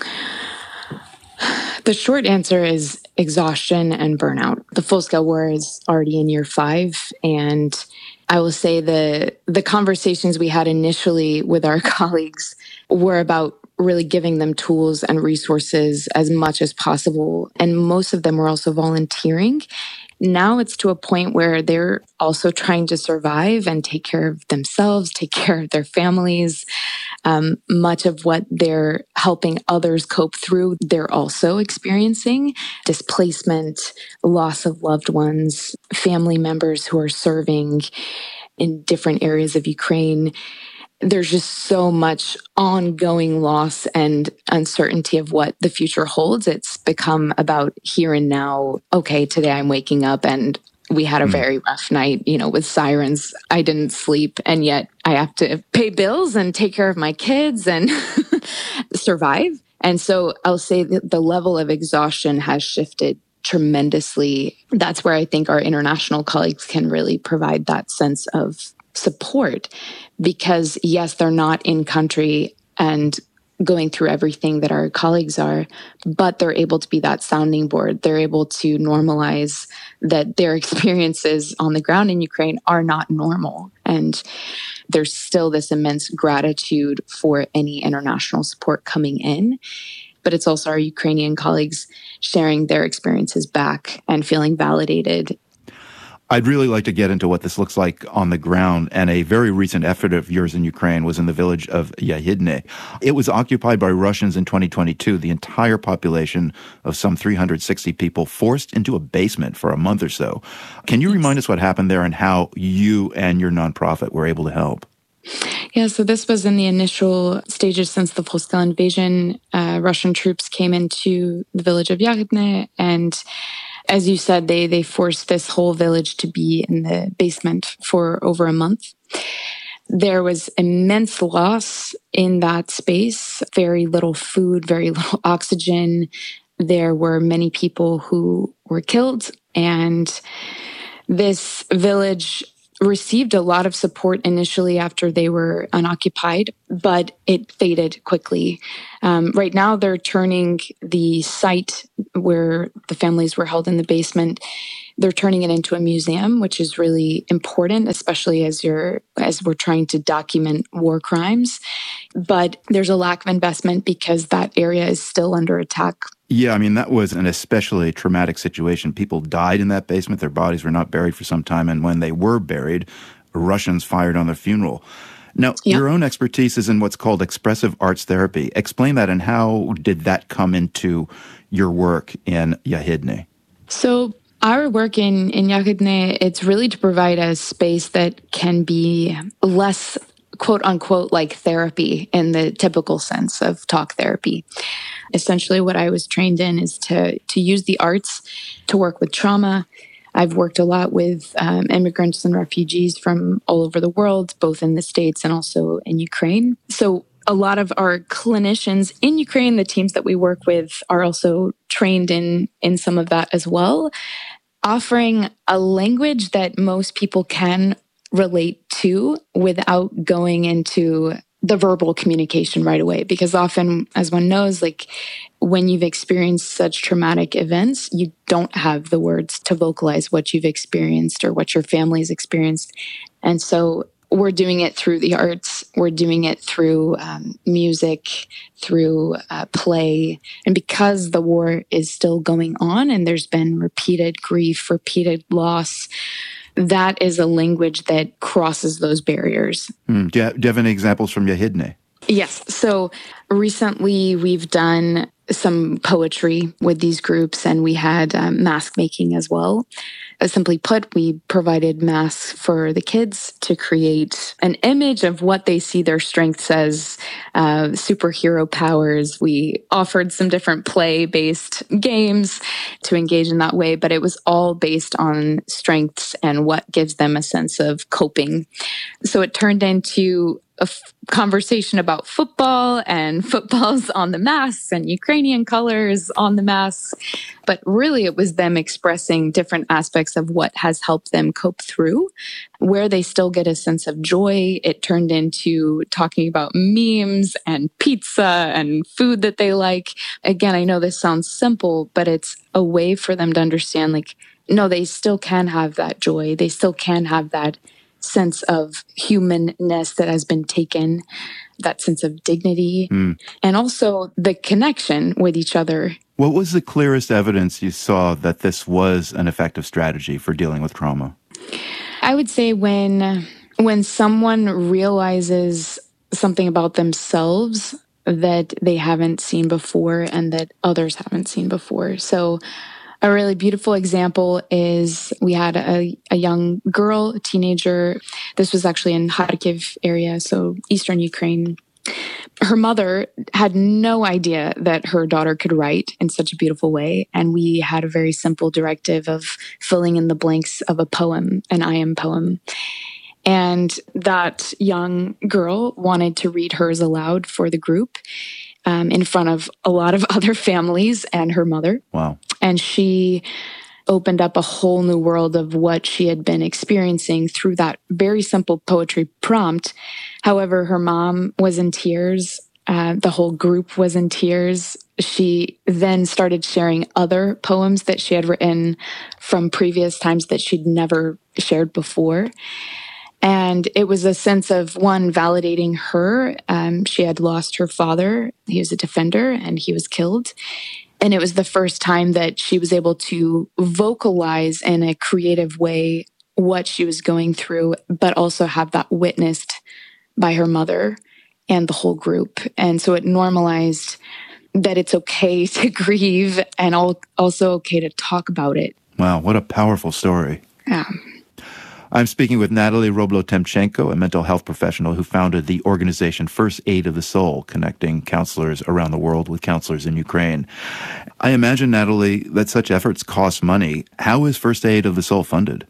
The short answer is exhaustion and burnout. The full-scale war is already in year five, and I will say the the conversations we had initially with our colleagues were about really giving them tools and resources as much as possible, and most of them were also volunteering. Now it's to a point where they're also trying to survive and take care of themselves, take care of their families. Um, much of what they're helping others cope through, they're also experiencing displacement, loss of loved ones, family members who are serving in different areas of Ukraine. There's just so much ongoing loss and uncertainty of what the future holds. It's become about here and now. Okay, today I'm waking up and we had a very rough night, you know, with sirens. I didn't sleep, and yet I have to pay bills and take care of my kids and survive. And so I'll say that the level of exhaustion has shifted tremendously. That's where I think our international colleagues can really provide that sense of support because, yes, they're not in country and going through everything that our colleagues are, but they're able to be that sounding board. They're able to normalize that their experiences on the ground in Ukraine are not normal. And there's still this immense gratitude for any international support coming in. But it's also our Ukrainian colleagues sharing their experiences back and feeling validated. I'd really like to get into what this looks like on the ground, and a very recent effort of yours in Ukraine was in the village of Yahidne. It was occupied by Russians in twenty twenty-two, the entire population of some three hundred sixty people forced into a basement for a month or so. Can you remind us what happened there and how you and your nonprofit were able to help? Yeah, so this was in the initial stages since the full-scale invasion. Uh, Russian troops came into the village of Yahidne, and as you said, they they forced this whole village to be in the basement for over a month. There was immense loss in that space, very little food, very little oxygen. There were many people who were killed, and this village received a lot of support initially after they were unoccupied, but it faded quickly. Um, right now, they're turning the site where the families were held in the basement, they're turning it into a museum, which is really important, especially as you're as we're trying to document war crimes. But there's a lack of investment because that area is still under attack. Yeah, I mean, that was an especially traumatic situation. People died in that basement. Their bodies were not buried for some time. And when they were buried, Russians fired on their funeral. Now, yeah. Your own expertise is in what's called expressive arts therapy. Explain that, and how did that come into your work in Yahidne? So our work in, in Yahidne, it's really to provide a space that can be less, quote unquote, like therapy in the typical sense of talk therapy. Essentially, what I was trained in is to, to use the arts to work with trauma. I've worked a lot with um, immigrants and refugees from all over the world, both in the States and also in Ukraine. So a lot of our clinicians in Ukraine, the teams that we work with, are also trained in, in some of that as well, offering a language that most people can relate to without going into the verbal communication right away. Because often, as one knows, like when you've experienced such traumatic events, you don't have the words to vocalize what you've experienced or what your family's experienced. And so we're doing it through the arts. We're doing it through um, music, through uh, play. And because the war is still going on and there's been repeated grief, repeated loss, that is a language that crosses those barriers. Mm. Do, you have, do you have any examples from Yahidne? Yes. So recently we've done some poetry with these groups, and we had um, mask making as well. Uh, simply put, we provided masks for the kids to create an image of what they see their strengths as, uh, superhero powers. We offered some different play-based games to engage in that way, but it was all based on strengths and what gives them a sense of coping. So it turned into a f- conversation about football and footballs on the masks and Ukrainian colors on the masks. But really, it was them expressing different aspects of what has helped them cope through, where they still get a sense of joy. It turned into talking about memes and pizza and food that they like. Again, I know this sounds simple, but it's a way for them to understand, like, no, they still can have that joy. They still can have that sense of humanness that has been taken, that sense of dignity, mm. and also the connection with each other. What was the clearest evidence you saw that this was an effective strategy for dealing with trauma? I would say when when someone realizes something about themselves that they haven't seen before and that others haven't seen before. So a really beautiful example is we had a, a young girl, a teenager. This was actually in Kharkiv area, so eastern Ukraine. Her mother had no idea that her daughter could write in such a beautiful way. And we had a very simple directive of filling in the blanks of a poem, an I am poem. And that young girl wanted to read hers aloud for the group um, in front of a lot of other families and her mother. Wow. And she opened up a whole new world of what she had been experiencing through that very simple poetry prompt. However, her mom was in tears. Uh, the whole group was in tears. She then started sharing other poems that she had written from previous times that she'd never shared before. And it was a sense of, one, validating her. Um, she had lost her father. He was a defender and he was killed. And it was the first time that she was able to vocalize in a creative way what she was going through, but also have that witnessed by her mother and the whole group. And so it normalized that it's okay to grieve and also okay to talk about it. Wow, what a powerful story. Yeah. I'm speaking with Natalie Roblo-Temchenko, a mental health professional who founded the organization First Aid of the Soul, connecting counselors around the world with counselors in Ukraine. I imagine, Natalie, that such efforts cost money. How is First Aid of the Soul funded?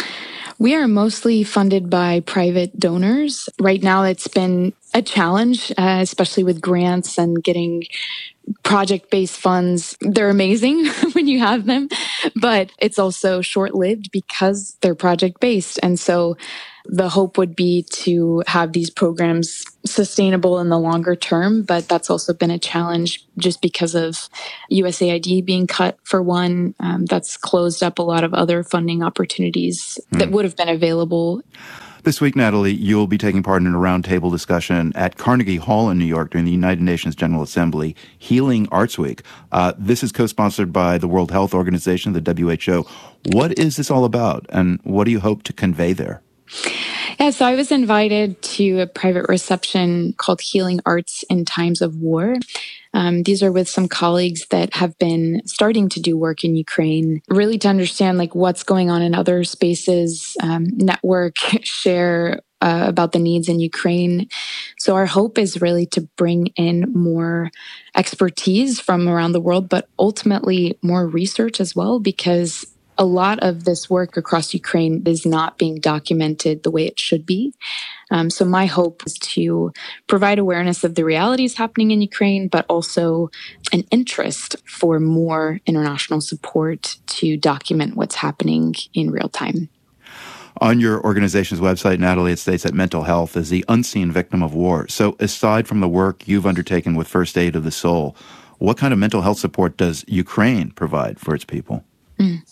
We are mostly funded by private donors. Right now, it's been a challenge, uh, especially with grants and getting project-based funds. They're amazing when you have them, but it's also short-lived because they're project-based. And so the hope would be to have these programs sustainable in the longer term, but that's also been a challenge just because of U S A I D being cut for one. Um, that's closed up a lot of other funding opportunities mm. that would have been available. This week, Natalie, you'll be taking part in a roundtable discussion at Carnegie Hall in New York during the United Nations General Assembly, Healing Arts Week. Uh, this is co-sponsored by the World Health Organization, the W H O. What is this all about, and what do you hope to convey there? Yeah, so I was invited to a private reception called Healing Arts in Times of War. Um, these are with some colleagues that have been starting to do work in Ukraine, really to understand like what's going on in other spaces, um, network, share uh, about the needs in Ukraine. So our hope is really to bring in more expertise from around the world, but ultimately more research as well, because a lot of this work across Ukraine is not being documented the way it should be. Um, so my hope is to provide awareness of the realities happening in Ukraine, but also an interest for more international support to document what's happening in real time. On your organization's website, Natalie, it states that mental health is the unseen victim of war. So aside from the work you've undertaken with First Aid of the Soul, what kind of mental health support does Ukraine provide for its people? Mm.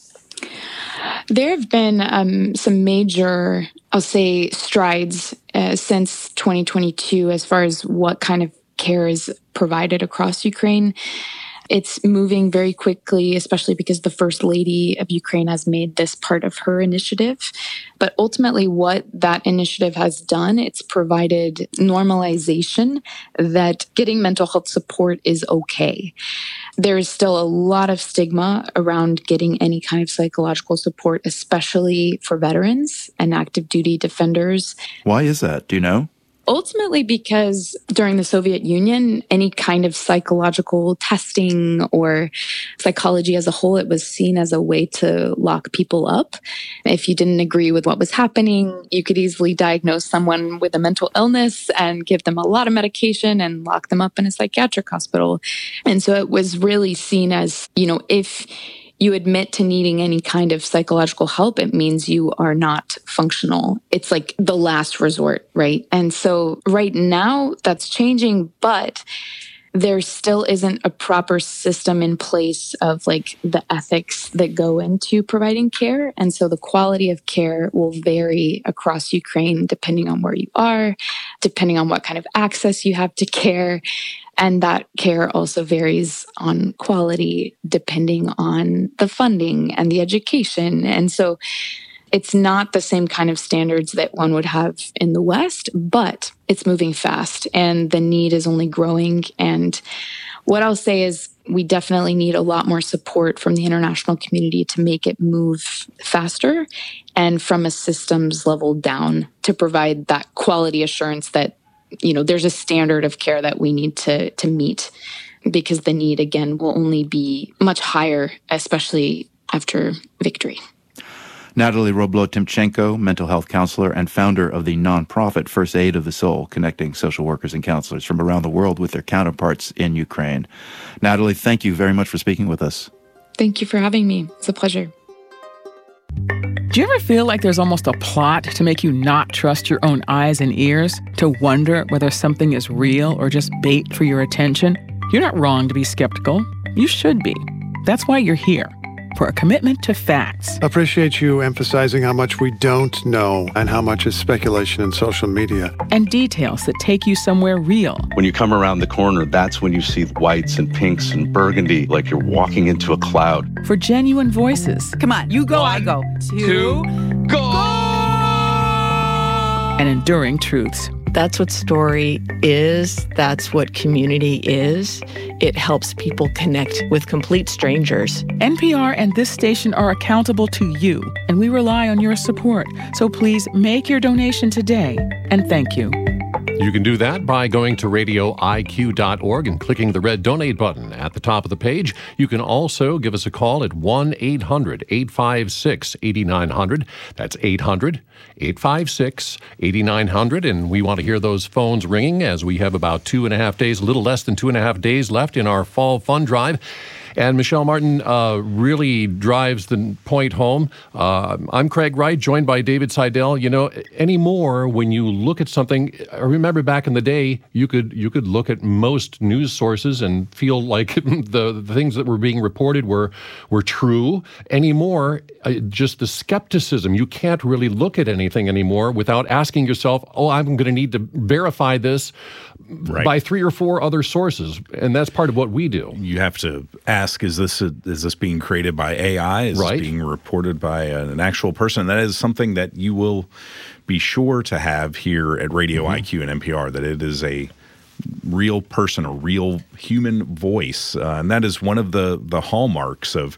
There have been um, some major, I'll say, strides uh, since twenty twenty-two as far as what kind of care is provided across Ukraine. It's moving very quickly, especially because the First Lady of Ukraine has made this part of her initiative. But ultimately, what that initiative has done, it's provided normalization that getting mental health support is okay. There is still a lot of stigma around getting any kind of psychological support, especially for veterans and active duty defenders. Why is that? Do you know? Ultimately, because during the Soviet Union, any kind of psychological testing or psychology as a whole, it was seen as a way to lock people up. If you didn't agree with what was happening, you could easily diagnose someone with a mental illness and give them a lot of medication and lock them up in a psychiatric hospital. And so it was really seen as, you know, if you admit to needing any kind of psychological help, it means you are not functional. It's like the last resort, right? And so right now that's changing, but there still isn't a proper system in place of like the ethics that go into providing care. And so the quality of care will vary across Ukraine depending on where you are, depending on what kind of access you have to care. And that care also varies on quality depending on the funding and the education. And so it's not the same kind of standards that one would have in the West, but it's moving fast and the need is only growing. And what I'll say is we definitely need a lot more support from the international community to make it move faster and from a systems level down to provide that quality assurance that, you know, there's a standard of care that we need to to meet, because the need, again, will only be much higher, especially after victory. Natalie Roblo-Temchenko, mental health counselor and founder of the nonprofit First Aid of the Soul, connecting social workers and counselors from around the world with their counterparts in Ukraine. Natalie, thank you very much for speaking with us. Thank you for having me. It's a pleasure. Do you ever feel like there's almost a plot to make you not trust your own eyes and ears, to wonder whether something is real or just bait for your attention? You're not wrong to be skeptical. You should be. That's why you're here, for a commitment to facts. Appreciate you emphasizing how much we don't know and how much is speculation in social media. And details that take you somewhere real. When you come around the corner, that's when you see whites and pinks and burgundy, like you're walking into a cloud. For genuine voices. Come on, you go, One, I go. Two, two go! And enduring truths. That's what story is. That's what community is. It helps people connect with complete strangers. N P R and this station are accountable to you, and we rely on your support. So please make your donation today, and thank you. You can do that by going to radio I Q dot org and clicking the red donate button at the top of the page. You can also give us a call at one eight hundred eight five six eight nine zero zero. That's eight hundred eight five six eight nine zero zero. And we want to hear those phones ringing as we have about two and a half days, a little less than two and a half days left in our fall fund drive. And Michelle Martin uh, really drives the point home. Uh, I'm Craig Wright, joined by David Seidel. You know, anymore, when you look at something, I remember back in the day, you could you could look at most news sources and feel like the, the things that were being reported were were true. Anymore, uh, just the skepticism. You can't really look at anything anymore without asking yourself, oh, I'm going to need to verify this right. by three or four other sources. And that's part of what we do. You have to ask, is this a, is this being created by A I? Is right. this being reported by an actual person? That is something that you will be sure to have here at Radio mm-hmm. I Q and N P R, that it is a real person, a real human voice. Uh, and that is one of the, the hallmarks of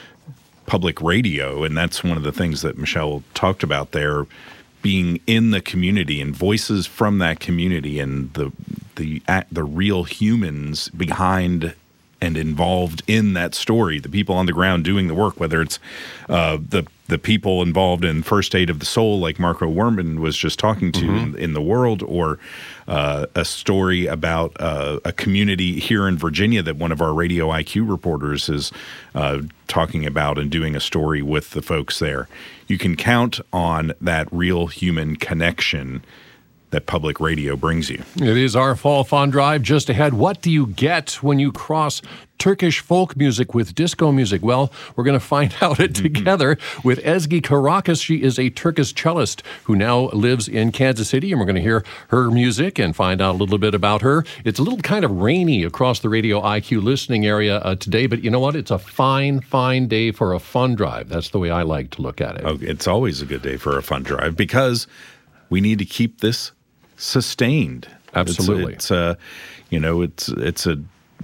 public radio. And that's one of the things that Michelle talked about there, being in the community and voices from that community and the the the real humans behind and involved in that story, the people on the ground doing the work, whether it's uh, the the people involved in First Aid of the Soul, like Marco Werman was just talking to mm-hmm. in, in the world, or uh, a story about uh, a community here in Virginia that one of our Radio I Q reporters is uh, talking about and doing a story with the folks there. You can count on that real human connection that public radio brings you. It is our Fall Fun Drive. Just ahead, what do you get when you cross Turkish folk music with disco music? Well, we're going to find out it together with Ezgi Karakas. She is a Turkish cellist who now lives in Kansas City, and we're going to hear her music and find out a little bit about her. It's a little kind of rainy across the Radio I Q listening area uh, today, but you know what? It's a fine, fine day for a fun drive. That's the way I like to look at it. Oh, it's always a good day for a fun drive because we need to keep this sustained. Absolutely. It's, it's uh, you know, it's it's a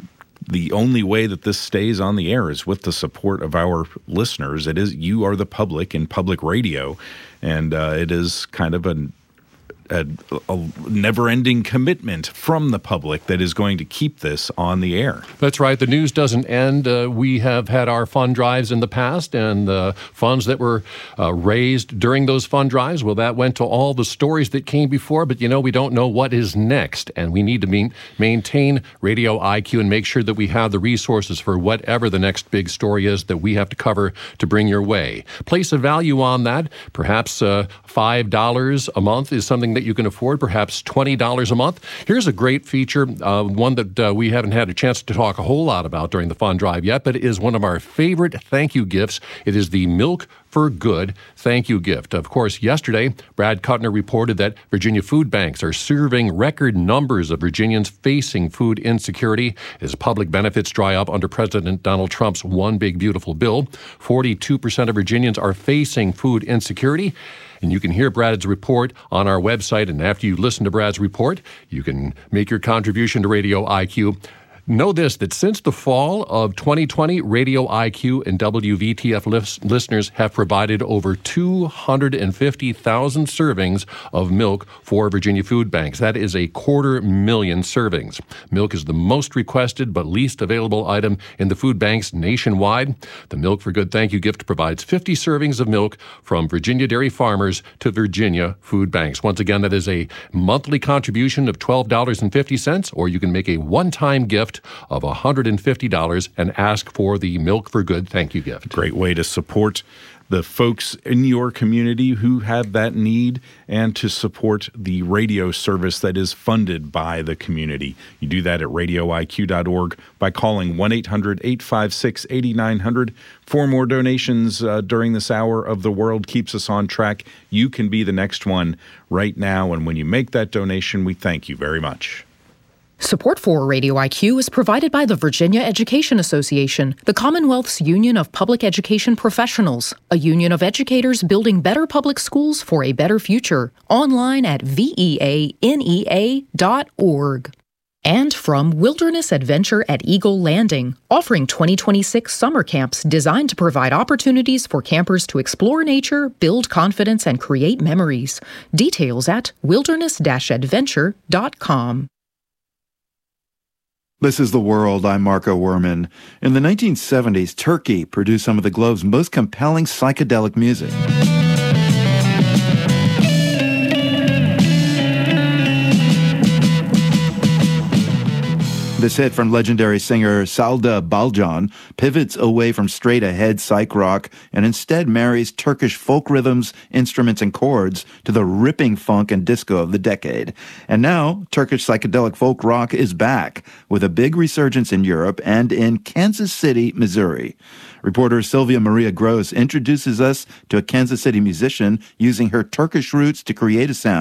the only way that this stays on the air is with the support of our listeners. It is you are the public in public radio, and uh, it is kind of a, a, a never-ending commitment from the public that is going to keep this on the air. That's right. The news doesn't end. Uh, we have had our fund drives in the past, and the uh, funds that were uh, raised during those fund drives, well, that went to all the stories that came before, but, you know, we don't know what is next, and we need to mean, maintain Radio I Q and make sure that we have the resources for whatever the next big story is that we have to cover to bring your way. Place a value on that. Perhaps uh, five dollars a month is something that you can afford, perhaps twenty dollars a month. Here's a great feature, uh, one that uh, we haven't had a chance to talk a whole lot about during the fund drive yet, but it is one of our favorite thank you gifts. It is the Milk for Good thank you gift. Of course, yesterday, Brad Kuttner reported that Virginia food banks are serving record numbers of Virginians facing food insecurity as public benefits dry up under President Donald Trump's One Big Beautiful Bill. forty-two percent of Virginians are facing food insecurity. And you can hear Brad's report on our website. And after you listen to Brad's report, you can make your contribution to Radio I Q. Know this, that since the fall of twenty twenty, Radio I Q and W V T F lis- listeners have provided over two hundred fifty thousand servings of milk for Virginia food banks. That is a quarter million servings. Milk is the most requested but least available item in the food banks nationwide. The Milk for Good thank you gift provides fifty servings of milk from Virginia dairy farmers to Virginia food banks. Once again, that is a monthly contribution of twelve dollars and fifty cents, or you can make a one-time gift of one hundred fifty dollars and ask for the Milk for Good thank you gift. Great way to support the folks in your community who have that need and to support the radio service that is funded by the community. You do that at radio I Q dot org by calling one eight hundred eight five six eight nine zero zero. For more donations uh, during this hour of The World Keeps Us on Track, you can be the next one right now. And when you make that donation, we thank you very much. Support for Radio I Q is provided by the Virginia Education Association, the Commonwealth's Union of Public Education Professionals, a union of educators building better public schools for a better future. Online at V E A N E A dot org. And from Wilderness Adventure at Eagle Landing, offering twenty twenty-six summer camps designed to provide opportunities for campers to explore nature, build confidence, and create memories. Details at wilderness dash adventure dot com. This is The World. I'm Marco Werman. In the nineteen seventies, Turkey produced some of the globe's most compelling psychedelic music. This hit from legendary singer Salda Balcan pivots away from straight-ahead psych rock and instead marries Turkish folk rhythms, instruments, and chords to the ripping funk and disco of the decade. And now, Turkish psychedelic folk rock is back with a big resurgence in Europe and in Kansas City, Missouri. Reporter Sylvia Maria Gross introduces us to a Kansas City musician using her Turkish roots to create a sound